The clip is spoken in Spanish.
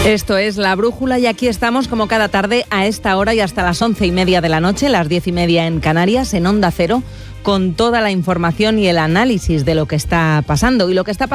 Esto es La Brújula y aquí estamos como cada tarde a esta hora y hasta las 11:30 de la noche, las 10:30 en Canarias, en Onda Cero, con toda la información y el análisis de lo que está pasando. Y lo que está pasando